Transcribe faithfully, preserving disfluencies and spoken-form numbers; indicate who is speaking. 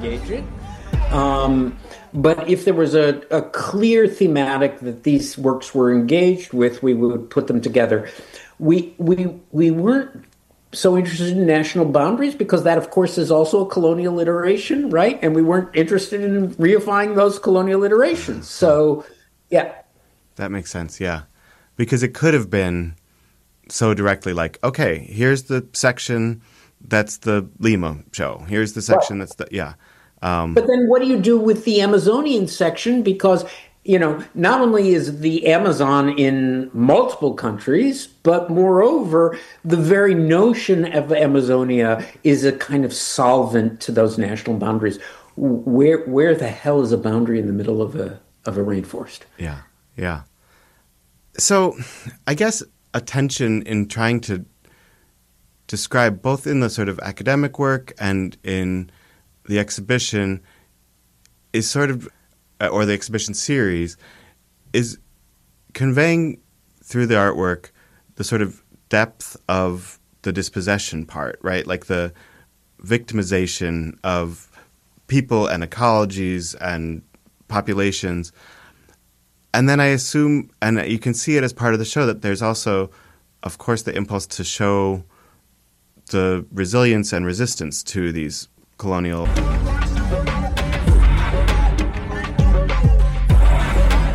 Speaker 1: engage it. Um, but if there was a, a clear thematic that these works were engaged with, we would put them together. We we we weren't so interested in national boundaries because that, of course, is also a colonial iteration, right? And we weren't interested in reifying those colonial iterations. So, yeah.
Speaker 2: That makes sense, yeah. Because it could have been so directly like, okay, here's the section that's the Lima show. Here's the section right. that's the, yeah. Um,
Speaker 1: but then what do you do with the Amazonian section? Because, you know, not only is the Amazon in multiple countries, but moreover, the very notion of Amazonia is a kind of solvent to those national boundaries. Where where the hell is a boundary in the middle of a of a rainforest?
Speaker 2: Yeah, yeah. So I guess a tension in trying to describe both in the sort of academic work and in the exhibition is sort of, or the exhibition series, is conveying through the artwork the sort of depth of the dispossession part, right? Like the victimization of people and ecologies and populations. And then I assume, and you can see it as part of the show, that there's also, of course, the impulse to show the resilience and resistance to these colonial